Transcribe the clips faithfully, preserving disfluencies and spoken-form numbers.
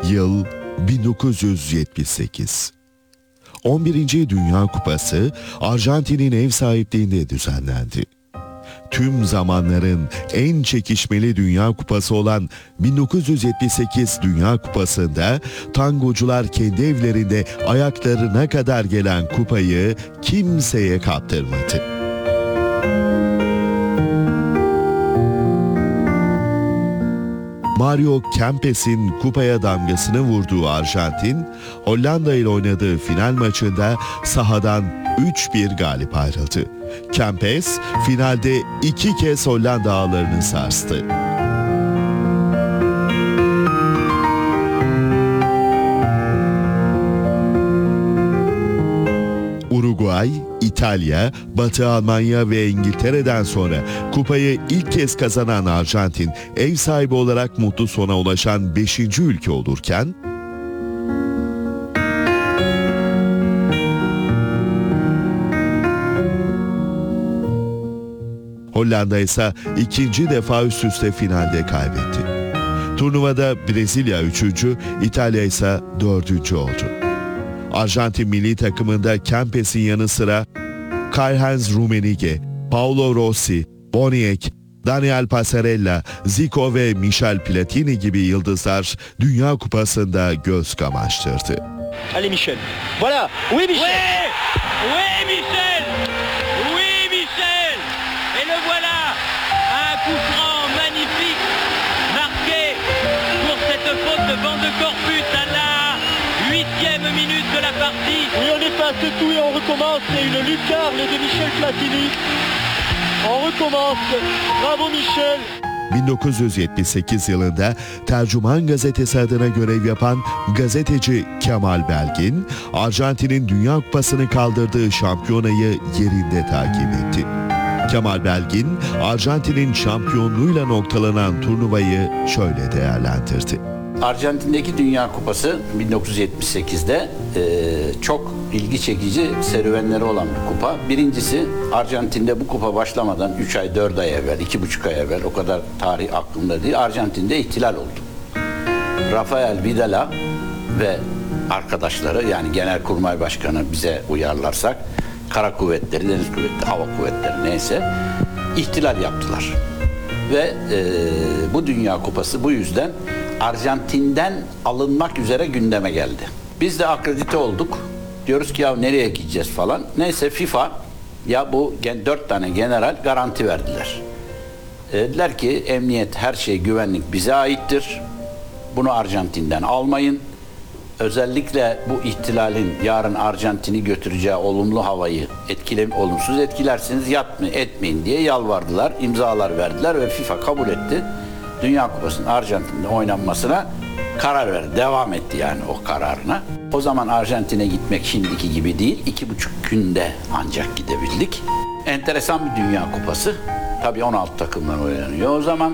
Yıl bin dokuz yüz yetmiş sekiz. on birinci Dünya Kupası Arjantin'in ev sahipliğinde düzenlendi. Tüm zamanların en çekişmeli Dünya Kupası olan bin dokuz yüz yetmiş sekiz Dünya Kupası'nda tangocular kendi evlerinde ayaklarına kadar gelen kupayı kimseye kaptırmadı. Mario Kempes'in kupaya damgasını vurduğu Arjantin, Hollanda ile oynadığı final maçında sahadan üç bir galip ayrıldı. Kempes, finalde iki kez Hollanda ağlarını sarstı. Uruguay, İtalya, Batı Almanya ve İngiltere'den sonra kupayı ilk kez kazanan Arjantin, ev sahibi olarak mutlu sona ulaşan beşinci ülke olurken, Hollanda ise ikinci defa üst üste finalde kaybetti. Turnuvada Brezilya üçüncü, İtalya ise dördüncü oldu. Arjantin milli takımında Kempes'in yanı sıra Karl-Heinz Rummenigge, Paolo Rossi, Boniek, Daniel Passarella, Zico ve Michel Platini gibi yıldızlar Dünya Kupası'nda göz kamaştırdı. Allez Michel. Voilà. Oui Michel. Oui, oui Michel. Oui Michel. Et le voilà. Un coup franc magnifique marqué pour cette faute de Van de Corpus à la huitième minute de la partie. Oui, on efface tout et on recommence. C'est une lucarne de Michel Platini. On recommence. Bravo Michel. bin dokuz yüz yetmiş sekiz yılında Tercüman Gazetesi adına görev yapan gazeteci Kemal Belgin, Arjantin'in Dünya Kupası'nı kaldırdığı şampiyonayı yerinde takip etti. Kemal Belgin, Arjantin'in şampiyonluğuyla noktalanan turnuvayı şöyle değerlendirdi. Arjantin'deki Dünya Kupası bin dokuz yüz yetmiş sekizde e, çok ilgi çekici serüvenleri olan bir kupa. Birincisi, Arjantin'de bu kupa başlamadan üç ay dört ay evvel, iki buçuk ay evvel, o kadar tarih aklımda değil, Arjantin'de ihtilal oldu. Rafael Videla ve arkadaşları, yani Genelkurmay Başkanı bize uyarlarsak, Kara Kuvvetleri, Deniz Kuvvetleri, Hava Kuvvetleri neyse ihtilal yaptılar. Ve e, bu Dünya Kupası bu yüzden Arjantin'den alınmak üzere gündeme geldi. Biz de akredite olduk. Diyoruz ki ya nereye gideceğiz falan. Neyse FIFA ya bu dört tane general garanti verdiler. Dediler ki emniyet, her şey, güvenlik bize aittir. Bunu Arjantin'den almayın. Özellikle bu ihtilalin yarın Arjantin'i götüreceği olumlu havayı etkile, olumsuz etkilersiniz, yapmayın, etmeyin diye yalvardılar. İmzalar verdiler ve FIFA kabul etti. Dünya Kupası'nın Arjantin'de oynanmasına karar verdi. Devam etti yani o kararına. O zaman Arjantin'e gitmek şimdiki gibi değil. iki buçuk günde ancak gidebildik. Enteresan bir Dünya Kupası. Tabii on altı takımdan oynanıyor o zaman.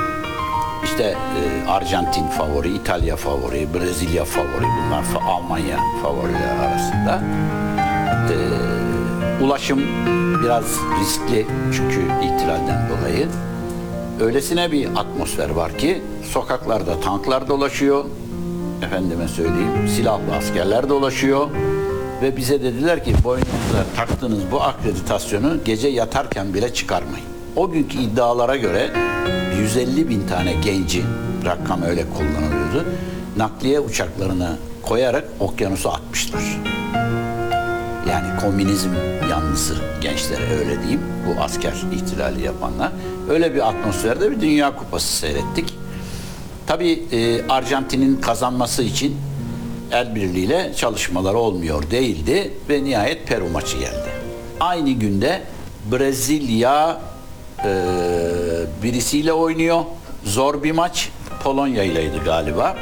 İşte e, Arjantin favori, İtalya favori, Brezilya favori, bunlar fa Almanya favoriler arasında. E, ulaşım biraz riskli çünkü ihtilalden dolayı. Öylesine bir atmosfer var ki sokaklarda tanklar dolaşıyor, efendime söyleyeyim silahlı askerler dolaşıyor ve bize dediler ki boynunuza taktığınız bu akreditasyonu gece yatarken bile çıkarmayın. O günkü iddialara göre yüz elli bin tane genci, rakam öyle kullanılıyordu, nakliye uçaklarına koyarak okyanusa atmışlar. Yani komünizm yanlısı gençlere, öyle diyeyim, bu asker ihtilali yapanlar. Öyle bir atmosferde bir Dünya Kupası seyrettik. Tabii e, Arjantin'in kazanması için el birliğiyle çalışmalar olmuyor değildi ve nihayet Peru maçı geldi. Aynı günde Brezilya e, birisiyle oynuyor. Zor bir maç. Polonya ileydi galiba.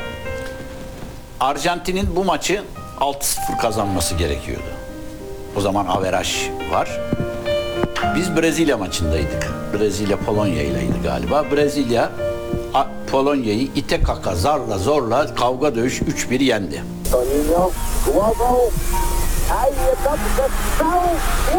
Arjantin'in bu maçı altı sıfır kazanması gerekiyordu. O zaman averaj var. Biz Brezilya maçındaydık. Brezilya Polonya ileydi galiba. Brezilya Polonya'yı ite kaka, zarla zorla kavga dövüş üç bir yendi.